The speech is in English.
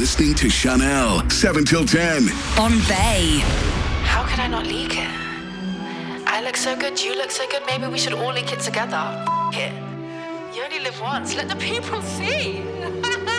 listening to Chanel, 7 till 10. On Bay. How could I not leak it? I look so good, you look so good, maybe we should all leak it together. F it. You only live once, let the people see.